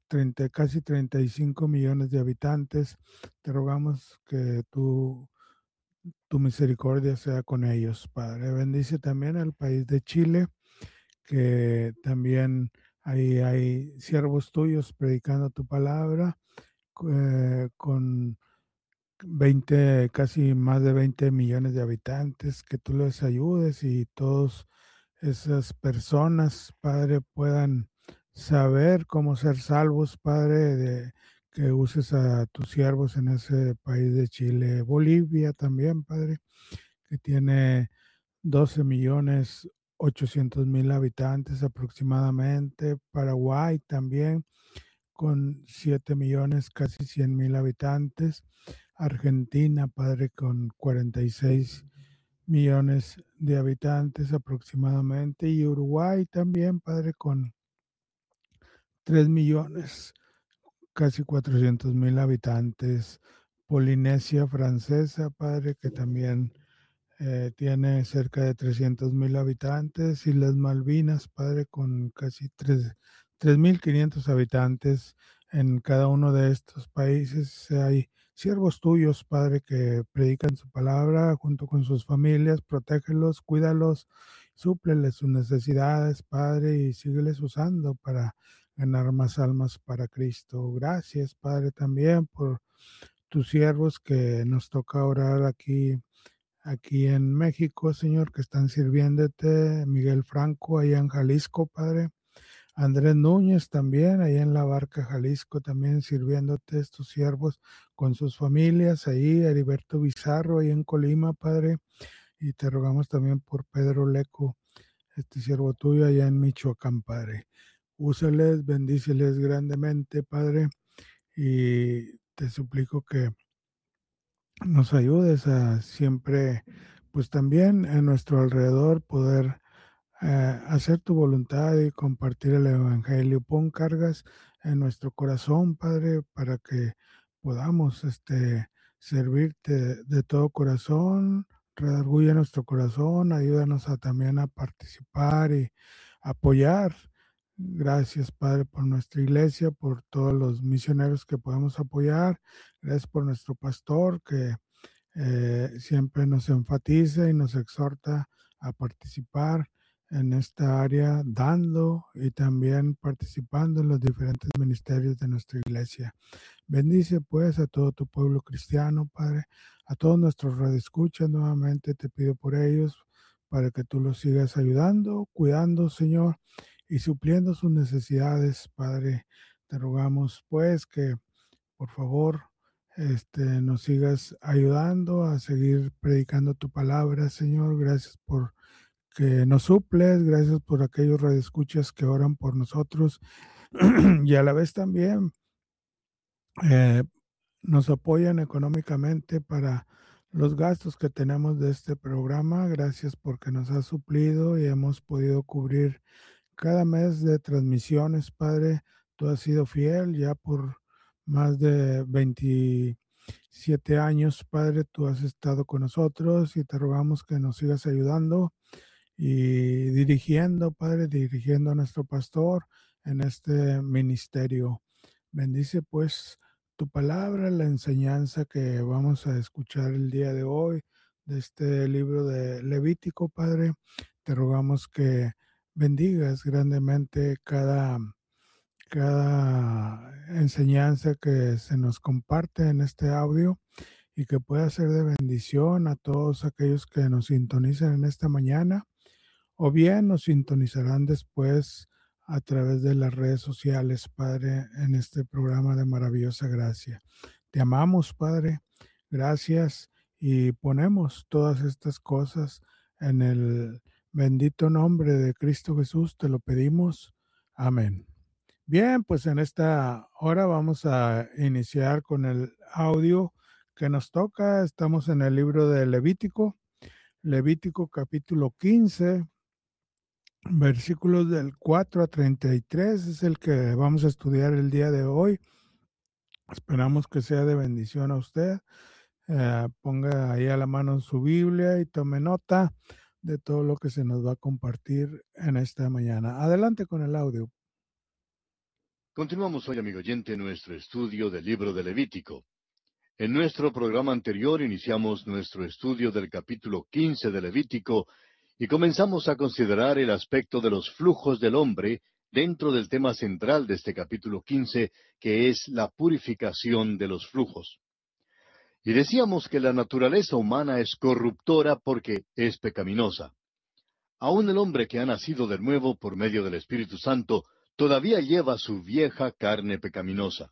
casi 35 millones de habitantes. Te rogamos que tu misericordia sea con ellos, Padre. Bendice también al país de Chile, que también ahí hay siervos tuyos predicando tu palabra, con 20, casi más de 20 millones de habitantes, que tú les ayudes y todas esas personas, Padre, puedan saber cómo ser salvos, Padre, que uses a tus siervos en ese país de Chile. Bolivia también, Padre, que tiene 12 millones 800,000 habitantes aproximadamente. Paraguay también con 7 millones casi 100,000 habitantes. Argentina, Padre, con 46 millones de habitantes aproximadamente. Y Uruguay también, Padre, con 3 millones casi 400,000 habitantes. Polinesia Francesa, Padre, que también tiene cerca de 300,000 habitantes. Islas Malvinas, Padre, con casi 3,500 habitantes. En cada uno de estos países hay siervos tuyos, Padre, que predican su palabra junto con sus familias. Protégelos, cuídalos, súpleles sus necesidades, Padre, y sígueles usando para ganar más almas para Cristo. Gracias, Padre, también por tus siervos que nos toca orar aquí en México, Señor, que están sirviéndote. Miguel Franco, allá en Jalisco, Padre. Andrés Núñez también, allá en La Barca, Jalisco, también sirviéndote, estos siervos con sus familias. Ahí, Heriberto Bizarro, ahí en Colima, Padre. Y te rogamos también por Pedro Leco, este siervo tuyo, allá en Michoacán, Padre. Úsales, bendíceles grandemente, Padre. Y te suplico que nos ayudes a siempre, pues también en nuestro alrededor, poder hacer tu voluntad y compartir el Evangelio. Pon cargas en nuestro corazón, Padre, para que podamos servirte de todo corazón. Redarguye nuestro corazón, ayúdanos también a participar y apoyar. Gracias, Padre, por nuestra iglesia, por todos los misioneros que podemos apoyar. Gracias por nuestro pastor que siempre nos enfatiza y nos exhorta a participar en esta área, dando y también participando en los diferentes ministerios de nuestra iglesia. Bendice pues a todo tu pueblo cristiano, Padre, a todos nuestros radioescuchas. Nuevamente te pido por ellos para que tú los sigas ayudando, cuidando, Señor, y supliendo sus necesidades, Padre. Te rogamos pues que por favor nos sigas ayudando a seguir predicando tu palabra, Señor. Gracias por que nos suples, gracias por aquellos radioescuchas que oran por nosotros y a la vez también eh, nos apoyan económicamente para los gastos que tenemos de este programa. Gracias porque nos has suplido y hemos podido cubrir cada mes de transmisiones, Padre. Tú has sido fiel ya por más de 27 años, Padre. Tú has estado con nosotros y te rogamos que nos sigas ayudando y dirigiendo, Padre, dirigiendo a nuestro pastor en este ministerio. Bendice pues tu palabra, la enseñanza que vamos a escuchar el día de hoy de este libro de Levítico, Padre. Te rogamos que bendigas grandemente cada enseñanza que se nos comparte en este audio y que pueda ser de bendición a todos aquellos que nos sintonizan en esta mañana o bien nos sintonizarán después a través de las redes sociales, Padre, en este programa de maravillosa gracia. Te amamos, Padre, gracias y ponemos todas estas cosas en el bendito nombre de Cristo Jesús, te lo pedimos. Amén. Bien, pues en esta hora vamos a iniciar con el audio que nos toca. Estamos en el libro de Levítico, Levítico capítulo 15. Versículos del 4 a 33 es el que vamos a estudiar el día de hoy. Esperamos que sea de bendición a usted. Ponga ahí a la mano su Biblia y tome nota de todo lo que se nos va a compartir en esta mañana. Adelante con el audio. Continuamos hoy, amigo oyente, nuestro estudio del libro de Levítico. En nuestro programa anterior iniciamos nuestro estudio del capítulo 15 de Levítico y comenzamos a considerar el aspecto de los flujos del hombre dentro del tema central de este capítulo 15, que es la purificación de los flujos. Y decíamos que la naturaleza humana es corruptora porque es pecaminosa. Aún el hombre que ha nacido de nuevo por medio del Espíritu Santo todavía lleva su vieja carne pecaminosa.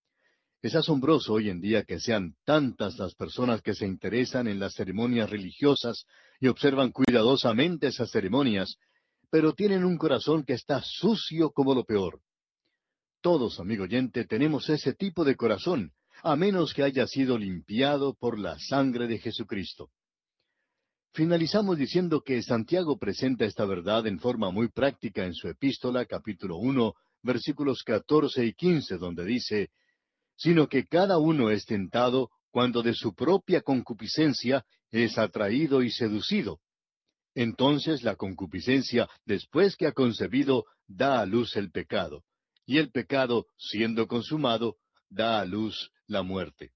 Es asombroso hoy en día que sean tantas las personas que se interesan en las ceremonias religiosas y observan cuidadosamente esas ceremonias, pero tienen un corazón que está sucio como lo peor. Todos, amigo oyente, tenemos ese tipo de corazón, a menos que haya sido limpiado por la sangre de Jesucristo. Finalizamos diciendo que Santiago presenta esta verdad en forma muy práctica en su epístola, capítulo 1, versículos 14 y 15, donde dice: sino que cada uno es tentado cuando de su propia concupiscencia es atraído y seducido. Entonces la concupiscencia, después que ha concebido, da a luz el pecado, y el pecado, siendo consumado, da a luz la muerte.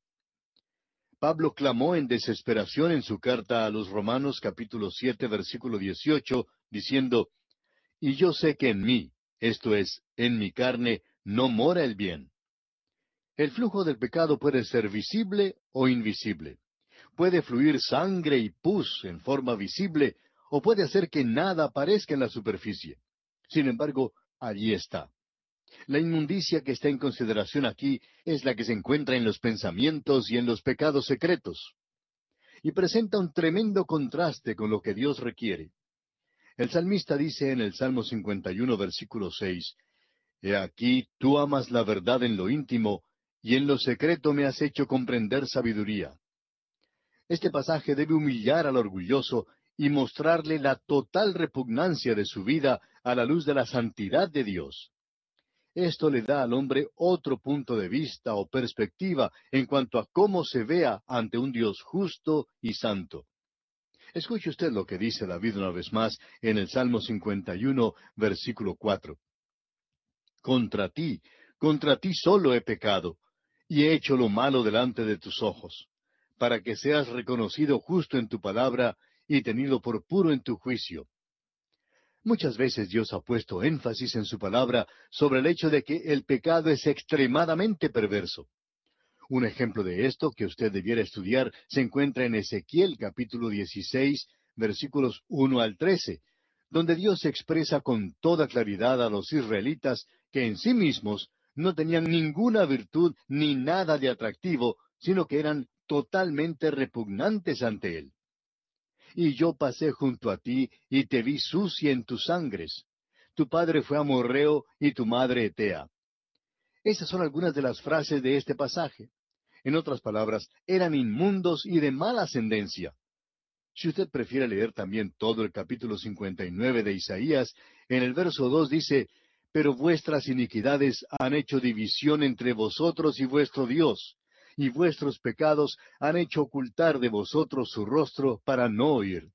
Pablo clamó en desesperación en su carta a los Romanos capítulo 7 versículo 18, diciendo: y yo sé que en mí, esto es, en mi carne, no mora el bien. El flujo del pecado puede ser visible o invisible. Puede fluir sangre y pus en forma visible, o puede hacer que nada aparezca en la superficie. Sin embargo, allí está. La inmundicia que está en consideración aquí es la que se encuentra en los pensamientos y en los pecados secretos. Y presenta un tremendo contraste con lo que Dios requiere. El salmista dice en el Salmo 51, versículo 6, He aquí, tú amas la verdad en lo íntimo, y en lo secreto me has hecho comprender sabiduría. Este pasaje debe humillar al orgulloso y mostrarle la total repugnancia de su vida a la luz de la santidad de Dios. Esto le da al hombre otro punto de vista o perspectiva en cuanto a cómo se vea ante un Dios justo y santo. Escuche usted lo que dice David una vez más en el Salmo 51, versículo 4. contra ti solo he pecado, y he hecho lo malo delante de tus ojos, para que seas reconocido justo en tu palabra y tenido por puro en tu juicio. Muchas veces Dios ha puesto énfasis en su palabra sobre el hecho de que el pecado es extremadamente perverso. Un ejemplo de esto que usted debiera estudiar se encuentra en Ezequiel capítulo 16, versículos 1 al 13, donde Dios expresa con toda claridad a los israelitas que en sí mismos no tenían ninguna virtud ni nada de atractivo, sino que eran totalmente repugnantes ante Él. Y yo pasé junto a ti y te vi sucia en tus sangres. Tu padre fue amorreo y tu madre etea. Esas son algunas de las frases de este pasaje. En otras palabras, eran inmundos y de mala ascendencia. Si usted prefiere leer también todo el capítulo 59 de Isaías, en el verso 2 dice: Pero vuestras iniquidades han hecho división entre vosotros y vuestro Dios, y vuestros pecados han hecho ocultar de vosotros su rostro para no oír.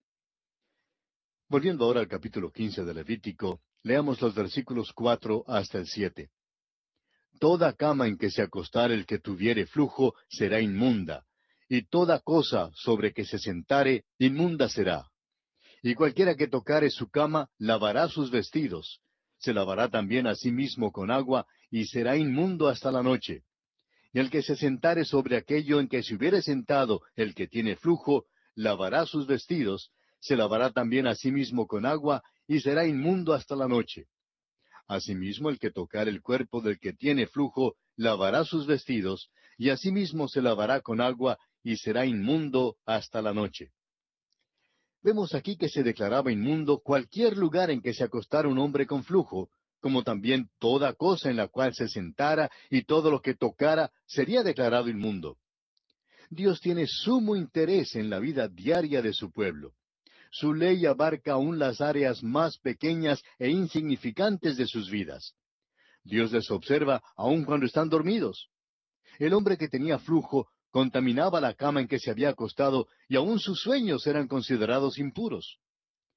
Volviendo ahora al capítulo 15 de Levítico, leamos los versículos 4 hasta el 7. Toda cama en que se acostare el que tuviere flujo será inmunda, y toda cosa sobre que se sentare inmunda será. Y cualquiera que tocare su cama lavará sus vestidos, se lavará también a sí mismo con agua, y será inmundo hasta la noche. Y el que se sentare sobre aquello en que se hubiere sentado el que tiene flujo, lavará sus vestidos, se lavará también a sí mismo con agua, y será inmundo hasta la noche. Asimismo, el que tocar el cuerpo del que tiene flujo, lavará sus vestidos, y asimismo se lavará con agua, y será inmundo hasta la noche. Vemos aquí que se declaraba inmundo cualquier lugar en que se acostara un hombre con flujo, como también toda cosa en la cual se sentara y todo lo que tocara sería declarado inmundo. Dios tiene sumo interés en la vida diaria de su pueblo. Su ley abarca aún las áreas más pequeñas e insignificantes de sus vidas. Dios les observa aun cuando están dormidos. El hombre que tenía flujo contaminaba la cama en que se había acostado y aun sus sueños eran considerados impuros.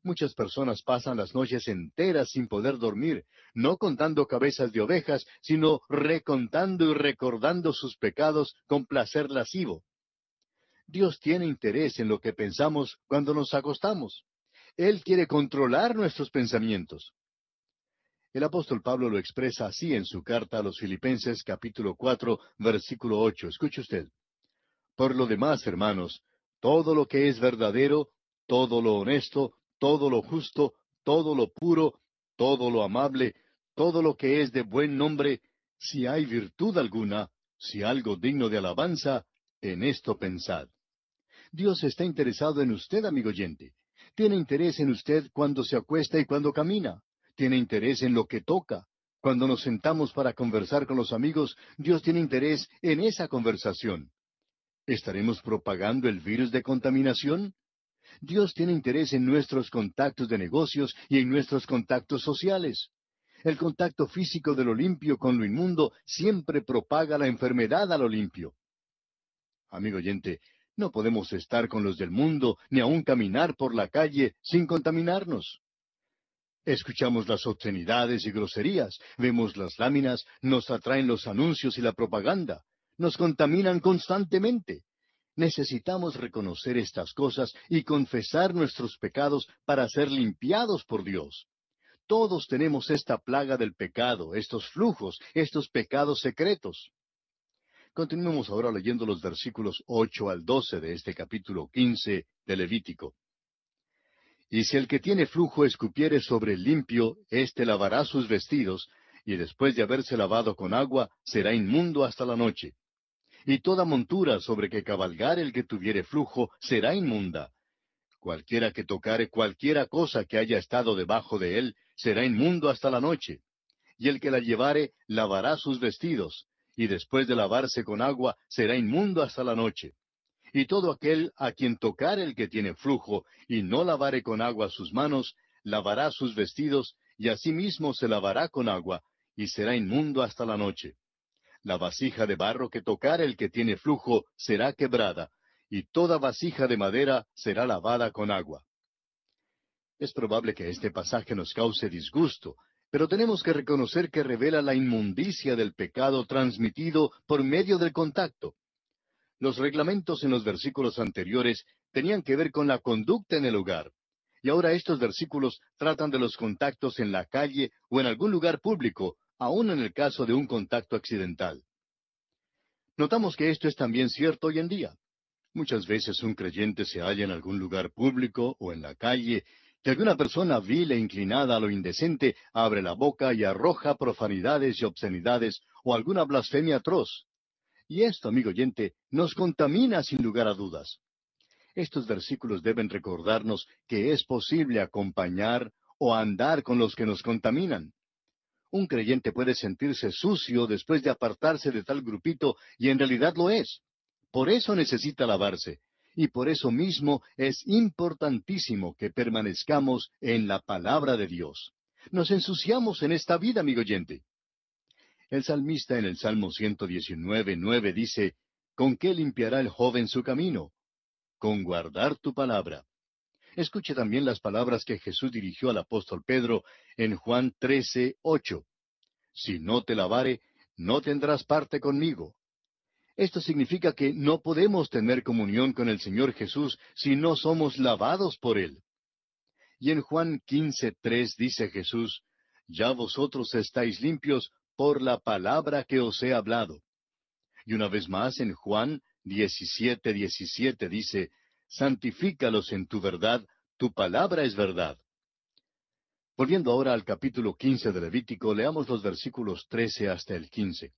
Muchas personas pasan las noches enteras sin poder dormir, no contando cabezas de ovejas, sino recontando y recordando sus pecados con placer lascivo. Dios tiene interés en lo que pensamos cuando nos acostamos. Él quiere controlar nuestros pensamientos. El apóstol Pablo lo expresa así en su carta a los Filipenses capítulo 4, versículo 8. Escuche usted. Por lo demás, hermanos, todo lo que es verdadero, todo lo honesto, todo lo justo, todo lo puro, todo lo amable, todo lo que es de buen nombre, si hay virtud alguna, si algo digno de alabanza, en esto pensad. Dios está interesado en usted, amigo oyente. Tiene interés en usted cuando se acuesta y cuando camina. Tiene interés en lo que toca. Cuando nos sentamos para conversar con los amigos, Dios tiene interés en esa conversación. ¿Estaremos propagando el virus de contaminación? Dios tiene interés en nuestros contactos de negocios y en nuestros contactos sociales. El contacto físico de lo limpio con lo inmundo siempre propaga la enfermedad a lo limpio. Amigo oyente, no podemos estar con los del mundo ni aun caminar por la calle sin contaminarnos. Escuchamos las obscenidades y groserías, vemos las láminas, nos atraen los anuncios y la propaganda, nos contaminan constantemente. Necesitamos reconocer estas cosas y confesar nuestros pecados para ser limpiados por Dios. Todos tenemos esta plaga del pecado, estos flujos, estos pecados secretos. Continuemos ahora leyendo los versículos 8 al 12 de este capítulo 15 de Levítico. Y si el que tiene flujo escupiere sobre el limpio, éste lavará sus vestidos, y después de haberse lavado con agua, será inmundo hasta la noche. Y toda montura sobre que cabalgare el que tuviere flujo será inmunda. Cualquiera que tocare cualquiera cosa que haya estado debajo de él, será inmundo hasta la noche. Y el que la llevare, lavará sus vestidos, y después de lavarse con agua, será inmundo hasta la noche. Y todo aquel a quien tocare el que tiene flujo, y no lavare con agua sus manos, lavará sus vestidos, y asimismo se lavará con agua, y será inmundo hasta la noche. La vasija de barro que tocare el que tiene flujo será quebrada, y toda vasija de madera será lavada con agua. Es probable que este pasaje nos cause disgusto, pero tenemos que reconocer que revela la inmundicia del pecado transmitido por medio del contacto. Los reglamentos en los versículos anteriores tenían que ver con la conducta en el hogar, y ahora estos versículos tratan de los contactos en la calle o en algún lugar público, aun en el caso de un contacto accidental. Notamos que esto es también cierto hoy en día. Muchas veces un creyente se halla en algún lugar público o en la calle, y alguna persona vil e inclinada a lo indecente abre la boca y arroja profanidades y obscenidades o alguna blasfemia atroz. Y esto, amigo oyente, nos contamina sin lugar a dudas. Estos versículos deben recordarnos que es posible acompañar o andar con los que nos contaminan. Un creyente puede sentirse sucio después de apartarse de tal grupito y en realidad lo es. Por eso necesita lavarse. Y por eso mismo es importantísimo que permanezcamos en la palabra de Dios. Nos ensuciamos en esta vida, amigo oyente. El salmista en el Salmo 119:9 dice, ¿con qué limpiará el joven su camino? Con guardar tu palabra. Escuche también las palabras que Jesús dirigió al apóstol Pedro en Juan 13:8. Si no te lavare, no tendrás parte conmigo. Esto significa que no podemos tener comunión con el Señor Jesús si no somos lavados por Él. Y en Juan 15:3 dice Jesús, ya vosotros estáis limpios por la palabra que os he hablado. Y una vez más en Juan 17:17 dice, santifícalos en tu verdad, tu palabra es verdad. Volviendo ahora al capítulo 15 de Levítico, leamos los versículos 13 hasta el 15.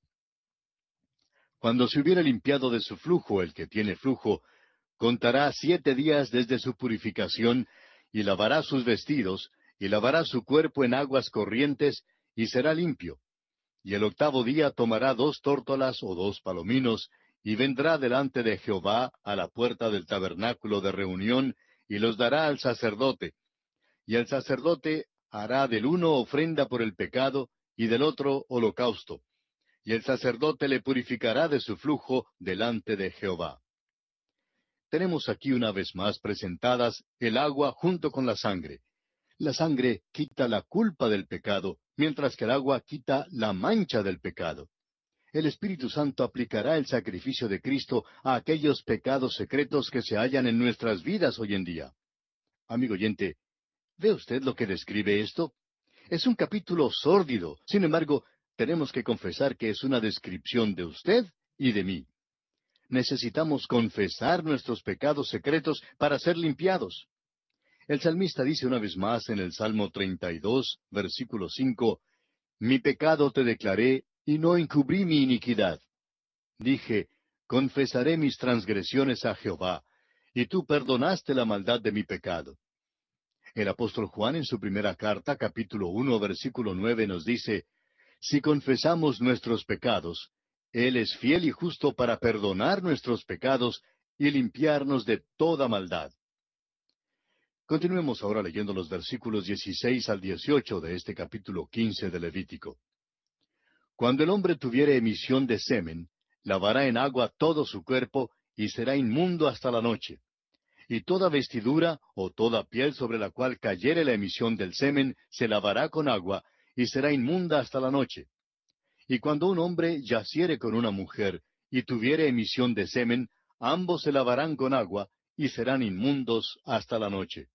Cuando se hubiere limpiado de su flujo el que tiene flujo, contará 7 días desde su purificación, y lavará sus vestidos, y lavará su cuerpo en aguas corrientes, y será limpio. Y el 8º día tomará 2 tórtolas o 2 palominos, y vendrá delante de Jehová a la puerta del tabernáculo de reunión, y los dará al sacerdote. Y el sacerdote hará del uno ofrenda por el pecado, y del otro holocausto. Y el sacerdote le purificará de su flujo delante de Jehová. Tenemos aquí una vez más presentadas el agua junto con la sangre. La sangre quita la culpa del pecado, mientras que el agua quita la mancha del pecado. El Espíritu Santo aplicará el sacrificio de Cristo a aquellos pecados secretos que se hallan en nuestras vidas hoy en día. Amigo oyente, ¿ve usted lo que describe esto? Es un capítulo sórdido. Sin embargo, tenemos que confesar que es una descripción de usted y de mí. Necesitamos confesar nuestros pecados secretos para ser limpiados. El salmista dice una vez más en el Salmo 32, versículo 5, Mi pecado te declaré, y no encubrí mi iniquidad. Dije, confesaré mis transgresiones a Jehová, y tú perdonaste la maldad de mi pecado. El apóstol Juan en su primera carta, capítulo 1, versículo 9, nos dice, Si confesamos nuestros pecados, Él es fiel y justo para perdonar nuestros pecados y limpiarnos de toda maldad. Continuemos ahora leyendo los versículos 16 al 18 de este capítulo 15 de Levítico. Cuando el hombre tuviere emisión de semen, lavará en agua todo su cuerpo, y será inmundo hasta la noche. Y toda vestidura o toda piel sobre la cual cayere la emisión del semen, se lavará con agua, y será inmunda hasta la noche. Y cuando un hombre yaciere con una mujer, y tuviere emisión de semen, ambos se lavarán con agua, y serán inmundos hasta la noche.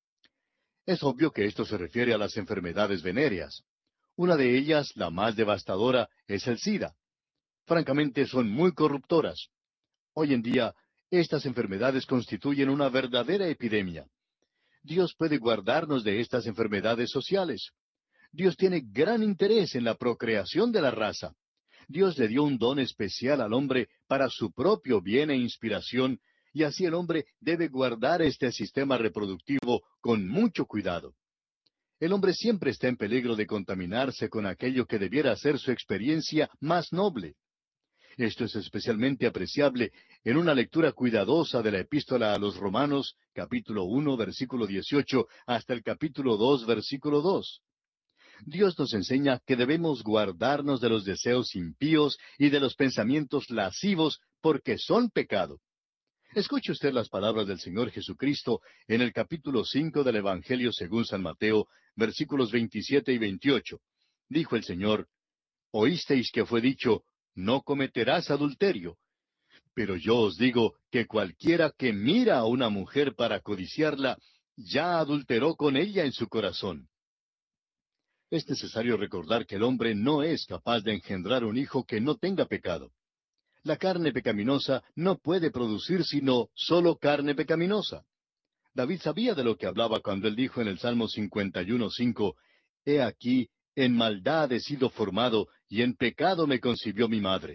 Es obvio que esto se refiere a las enfermedades venéreas. Una de ellas, la más devastadora, es el SIDA. Francamente, son muy corruptoras. Hoy en día, estas enfermedades constituyen una verdadera epidemia. Dios puede guardarnos de estas enfermedades sociales. Dios tiene gran interés en la procreación de la raza. Dios le dio un don especial al hombre para su propio bien e inspiración, y así el hombre debe guardar este sistema reproductivo con mucho cuidado. El hombre siempre está en peligro de contaminarse con aquello que debiera ser su experiencia más noble. Esto es especialmente apreciable en una lectura cuidadosa de la epístola a los Romanos, capítulo 1, versículo 18, hasta el capítulo 2, versículo 2. Dios nos enseña que debemos guardarnos de los deseos impíos y de los pensamientos lascivos, porque son pecado. Escuche usted las palabras del Señor Jesucristo en el capítulo 5 del Evangelio según San Mateo, versículos 27 y 28. Dijo el Señor, Oísteis que fue dicho, no cometerás adulterio. Pero yo os digo que cualquiera que mira a una mujer para codiciarla, ya adulteró con ella en su corazón. Es necesario recordar que el hombre no es capaz de engendrar un hijo que no tenga pecado. La carne pecaminosa no puede producir sino solo carne pecaminosa. David sabía de lo que hablaba cuando él dijo en el Salmo 51:5, He aquí, en maldad he sido formado, y en pecado me concibió mi madre.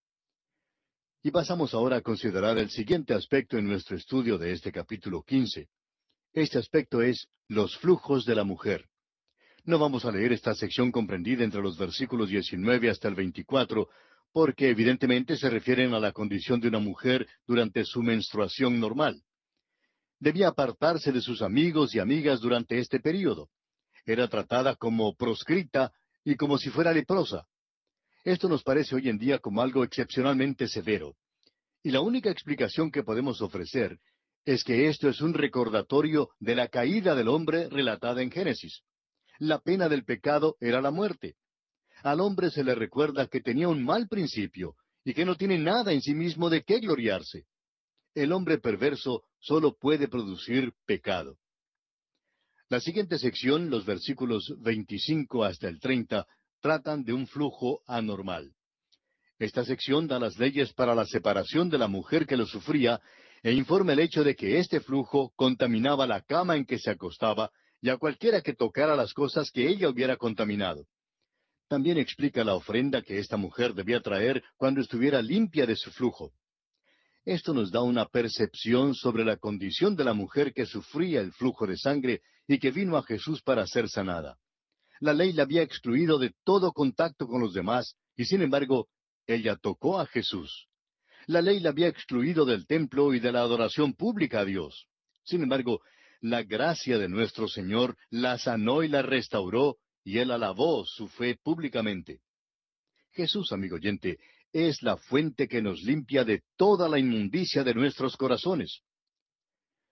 Y pasamos ahora a considerar el siguiente aspecto en nuestro estudio de este capítulo 15. Este aspecto es los flujos de la mujer. No vamos a leer esta sección comprendida entre los versículos 19 hasta el 24, porque evidentemente se refieren a la condición de una mujer durante su menstruación normal. Debía apartarse de sus amigos y amigas durante este período. Era tratada como proscrita y como si fuera leprosa. Esto nos parece hoy en día como algo excepcionalmente severo. Y la única explicación que podemos ofrecer es que esto es un recordatorio de la caída del hombre relatada en Génesis. La pena del pecado era la muerte. Al hombre se le recuerda que tenía un mal principio y que no tiene nada en sí mismo de qué gloriarse. El hombre perverso solo puede producir pecado. La siguiente sección, los versículos 25 hasta el 30, tratan de un flujo anormal. Esta sección da las leyes para la separación de la mujer que lo sufría e informa el hecho de que este flujo contaminaba la cama en que se acostaba y a cualquiera que tocara las cosas que ella hubiera contaminado. También explica la ofrenda que esta mujer debía traer cuando estuviera limpia de su flujo. Esto nos da una percepción sobre la condición de la mujer que sufría el flujo de sangre y que vino a Jesús para ser sanada. La ley la había excluido de todo contacto con los demás, y sin embargo, ella tocó a Jesús. La ley la había excluido del templo y de la adoración pública a Dios. Sin embargo, la gracia de nuestro Señor la sanó y la restauró, y él alabó su fe públicamente. Jesús, amigo oyente, es la fuente que nos limpia de toda la inmundicia de nuestros corazones.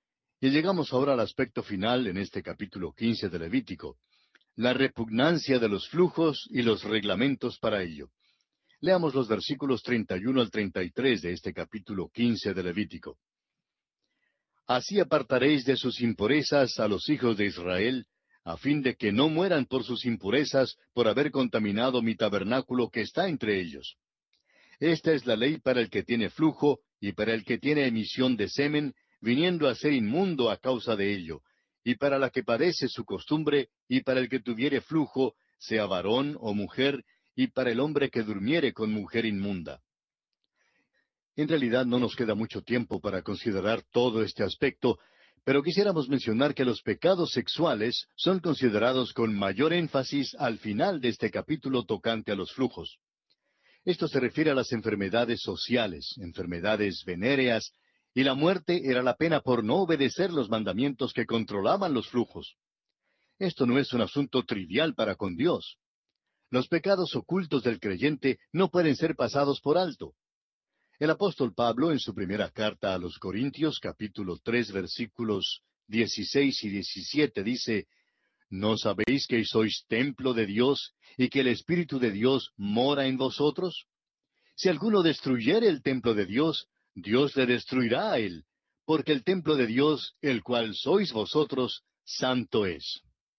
Y llegamos ahora al aspecto final en este capítulo 15 de Levítico, la repugnancia de los flujos y los reglamentos para ello. Leamos los versículos 31 al 33 de este capítulo 15 de Levítico. Así apartaréis de sus impurezas a los hijos de Israel, a fin de que no mueran por sus impurezas por haber contaminado mi tabernáculo que está entre ellos. Esta es la ley para el que tiene flujo y para el que tiene emisión de semen, viniendo a ser inmundo a causa de ello, y para la que padece su costumbre, y para el que tuviere flujo, sea varón o mujer, y para el hombre que durmiere con mujer inmunda. En realidad no nos queda mucho tiempo para considerar todo este aspecto, pero quisiéramos mencionar que los pecados sexuales son considerados con mayor énfasis al final de este capítulo tocante a los flujos. Esto se refiere a las enfermedades sociales, enfermedades venéreas, y la muerte era la pena por no obedecer los mandamientos que controlaban los flujos. Esto no es un asunto trivial para con Dios. Los pecados ocultos del creyente no pueden ser pasados por alto. El apóstol Pablo, en su primera carta a los Corintios, capítulo 3, versículos 16 y 17, dice, ¿no sabéis que sois templo de Dios y que el Espíritu de Dios mora en vosotros? Si alguno destruyere el templo de Dios, Dios le destruirá a él, porque el templo de Dios, el cual sois vosotros, santo es.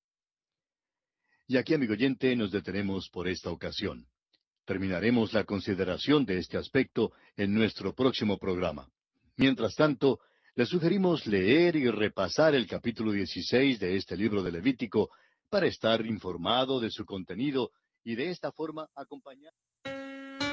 Y aquí, amigo oyente, nos detenemos por esta ocasión. Terminaremos la consideración de este aspecto en nuestro próximo programa. Mientras tanto, le sugerimos leer y repasar el capítulo 16 de este libro de Levítico para estar informado de su contenido y de esta forma acompañar.